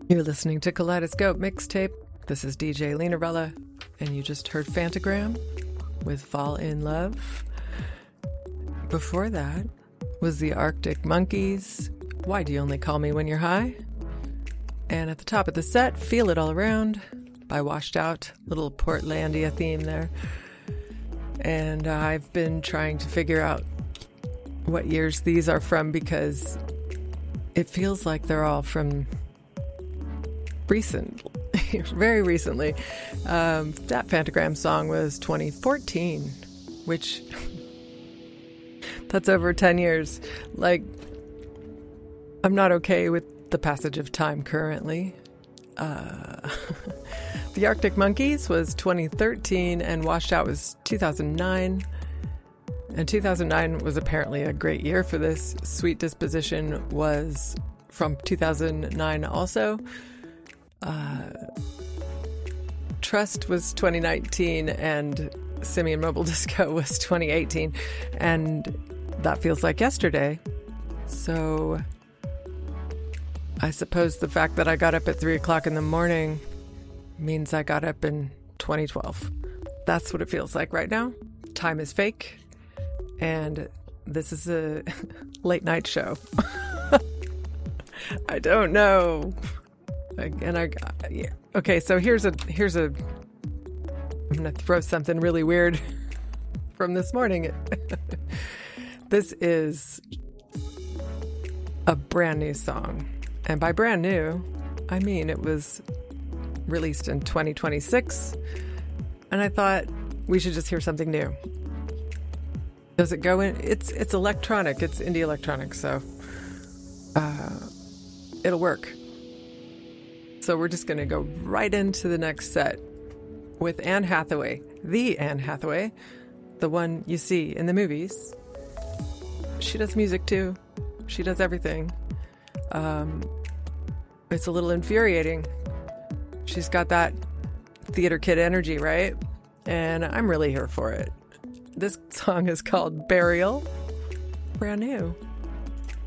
You're listening to Kaleidoscope Mixtape. This is DJ Linarella, and you just heard Phantogram with Fall in Love. Before that was the Arctic Monkeys, Why Do You Only Call Me When You're High? And at the top of the set, Feel It All Around by Washed Out, little Portlandia theme there. And I've been trying to figure out what years these are from because it feels like they're all from very recently. That Phantogram song was 2014, which that's over 10 years. Like, I'm not okay with the passage of time currently. The Arctic Monkeys was 2013 and Washed Out was 2009. And 2009 was apparently a great year for this. Sweet Disposition was from 2009 also. Trust was 2019 and Simian Mobile Disco was 2018, and that feels like yesterday. So I suppose the fact that I got up at 3 o'clock in the morning means I got up in 2012. That's what it feels like right now. Time is fake, and this is a late night show. I don't know. Okay, so here's a I'm gonna throw something really weird from this morning. This is a brand new song, and by brand new I mean it was released in 2026, and I thought we should just hear something new. Does it go in? It's electronic, it's indie electronic, so it'll work. So we're just going to go right into the next set with Anne Hathaway, the Anne Hathaway, the one you see in the movies. She does music too. She does everything. It's a little infuriating. She's got that theater kid energy, right? And I'm really here for it. This song is called Burial, brand new.